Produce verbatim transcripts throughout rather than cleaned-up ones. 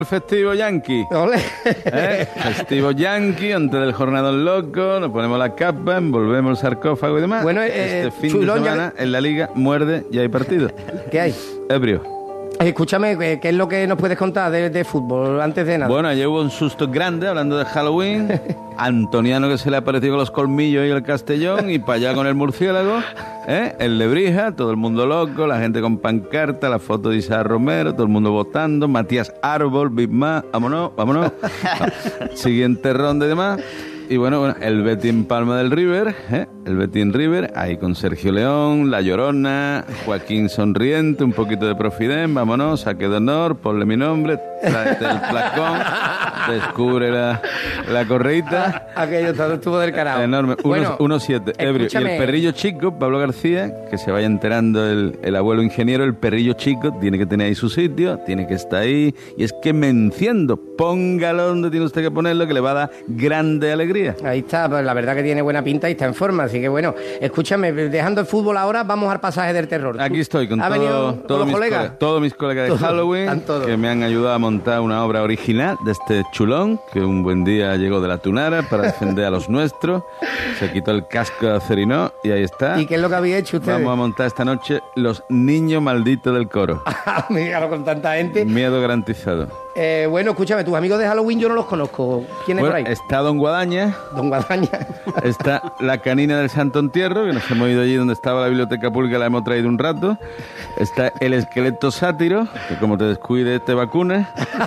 Festivo Yankee. ¿Eh? Festivo Yankee, antes del Jornadón Loco, nos ponemos la capa, envolvemos el sarcófago y demás. Bueno, eh, este fin chulón, de semana ya... en la Liga muerde y hay partido. ¿Qué hay? Ebrio. Escúchame, ¿qué es lo que nos puedes contar de, de fútbol antes de nada? Bueno, ayer hubo un susto grande hablando de Halloween. Antoniano que se le apareció con los colmillos y el Castellón y para allá con el murciélago. ¿Eh? El Lebrija, todo el mundo loco, la gente con pancarta, la foto de Isaac Romero, todo el mundo votando. Matías Árbol, Big Ma, vámonos, vámonos. Siguiente ronda y demás. Y bueno, bueno, el Betis Palma del River, ¿eh? El Betis River, ahí con Sergio León, La Llorona, Joaquín Sonriente, un poquito de Profidén, vámonos, saque de honor, ponle mi nombre, tráete el placón, descubre la, la correita. Ah, aquello todo estuvo del carajo. Enorme, bueno, uno siete, ebrio. Y el perrillo chico, Pablo García, que se vaya enterando el, el abuelo ingeniero, el perrillo chico tiene que tener ahí su sitio, tiene que estar ahí, y es que me enciendo, póngalo donde tiene usted que ponerlo, que le va a dar grande alegría. Ahí está, pues la verdad que tiene buena pinta y está en forma, así que bueno, escúchame, dejando el fútbol ahora, vamos al pasaje del terror. Aquí estoy con todo, todos mis colegas, colegas, todos mis colegas de todo, Halloween, que me han ayudado a montar una obra original de este chulón, que un buen día llegó de la Tunara para defender a los nuestros, se quitó el casco de acerinó y ahí está. ¿Y qué es lo que había hecho ustedes? Vamos a montar esta noche Los Niños Malditos del Coro. Míralo con tanta gente. Miedo garantizado. Eh, bueno, escúchame, tus amigos de Halloween yo no los conozco. ¿Quién es bueno, por ahí? Está Don Guadaña. Don Guadaña. Está la canina del Santo Entierro, que nos hemos ido allí donde estaba la biblioteca pública, la hemos traído un rato. Está el esqueleto sátiro, que como te descuide te vacuna.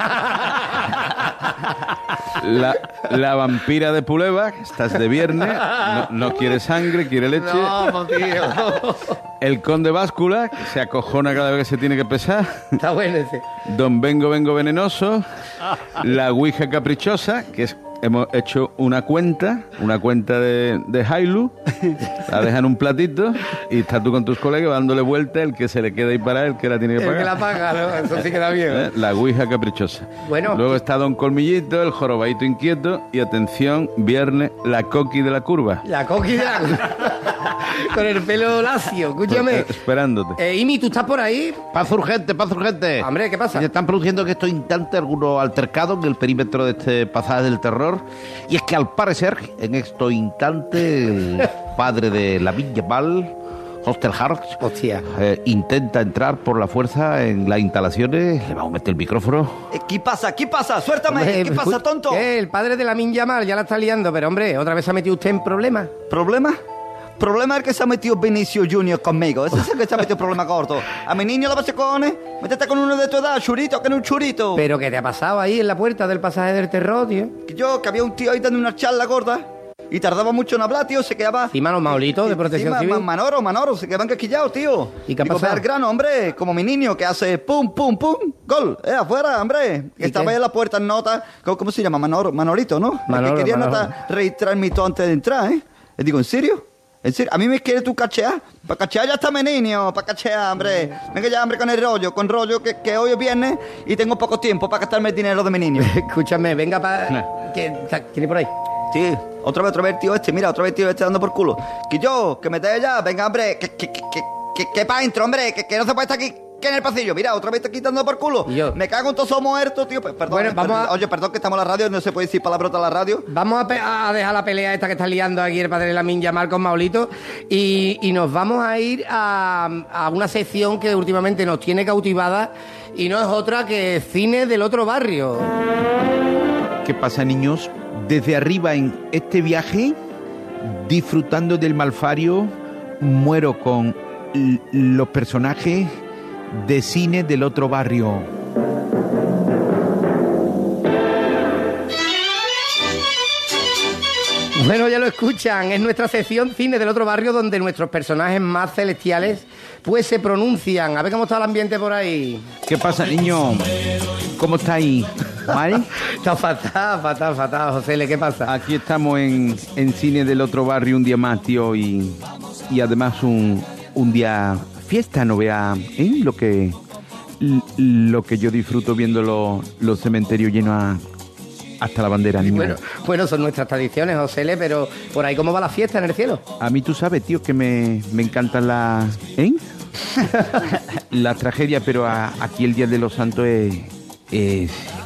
La, la vampira de Puleva, que estás de viernes, no, no quiere sangre, quiere leche. No, tío. El conde Báscula, que se acojona cada vez que se tiene que pesar. Está bueno ese. Don Vengo Vengo Venenoso. La Ouija Caprichosa, que es... Hemos hecho una cuenta, una cuenta de, de Hailu, la dejan en un platito y estás tú con tus colegas dándole vuelta, el que se le queda ahí para él, que la tiene que pagar. El que la paga, ¿no? Eso sí queda bien. ¿Eh? La Ouija Caprichosa. Bueno. Luego está Don Colmillito, el jorobadito inquieto y atención, viernes, la Coqui de la Curva. La Coqui de la Curva. Con el pelo lacio, escúchame. Pues, esperándote. Eh, Imi, ¿tú estás por ahí? Paz urgente, paz urgente. Hombre, ¿qué pasa? Se están produciendo en estos instantes algunos altercados en el perímetro de este pasaje del terror. Y es que al parecer, en estos instantes, el padre de la Villa Val, Hostel Hearts, Hostia. Eh, intenta entrar por la fuerza en las instalaciones. Le vamos a meter el micrófono. ¿Qué pasa? ¿Qué pasa? Suéltame. Hombre, ¿Qué pasa, tonto? ¿Qué? El padre de la Minja Mal ya la está liando, pero hombre, ¿otra vez se ha metido usted en problemas? ¿Problema? Problema es que se ha metido Vinicio Junior conmigo. Ese es el que se ha metido problema corto. A mi niño lo vas a cojones. Métete con uno de tu edad, churito, que no es un churito. ¿Pero qué te ha pasado ahí en la puerta del pasaje del terror, tío? Que yo, que había un tío ahí dando una charla gorda y tardaba mucho en hablar, tío, se quedaba... Encima los maulitos de protección sí, civil. Manoro, Manoro, se quedaban casquillados, tío. ¿Y qué ha Digo, pasado? ve al grano, hombre, como mi niño, que hace pum, pum, pum, gol, eh, afuera, hombre. Que estaba qué? ahí en la puerta en nota, ¿cómo, cómo se llama? Manoro, Manorito, ¿no? Manolo, el que quería Manolo. nota registrarme todo antes de entrar, ¿eh? Le digo, ¿en serio? ¿En serio? ¿A mí me quieres tú cachear? Para cachear ya está mi niño, para cachear, hombre. Venga ya, hombre, con el rollo, con rollo, que, que hoy es viernes y tengo poco tiempo para gastarme el dinero de mi niño. Escúchame, venga para... ¿Quién hay por ahí? Sí, otra vez, otra vez el tío este, mira, otra vez el tío este dando por culo. Que yo, que me dé ya, venga, hombre, que, que, que, que, que, que pa' dentro, hombre, que, que no se puede estar aquí, que en el pasillo. Mira, otra vez está quitando por culo. ¿Y yo? Me cago en todos somos muertos, tío. Perdón, Bueno, vamos perdón. a- Oye, perdón que estamos en la radio, no se puede decir palabrotas en la radio. Vamos a, pe- a dejar la pelea esta que está liando aquí el padre de la Minja Mal con Maulito y, y nos vamos a ir a, a una sección que últimamente nos tiene cautivada y no es otra que cine del otro barrio. ¿Qué pasa, niños? Desde arriba en este viaje, disfrutando del Malfario, muero con l- los personajes de cine del otro barrio. Bueno, ya lo escuchan, es nuestra sección cine del otro barrio donde nuestros personajes más celestiales pues se pronuncian. A ver cómo está el ambiente por ahí. ¿Qué pasa, niños? ¿Cómo estáis? ¿Mal? Está fatal, fatal, fatal, José, ¿qué pasa? Aquí estamos en, en cine del otro barrio un día más, tío, y, y además un, un día fiesta, no vea, ¿eh? Lo que l- lo que yo disfruto viendo los, los cementerios llenos a- hasta la bandera, niño. Bueno, bueno, son nuestras tradiciones, José, pero por ahí cómo va la fiesta en el cielo. A mí tú sabes, tío, que me, me encantan las... ¿Eh? las tragedias, pero a- aquí el Día de los Santos es, es,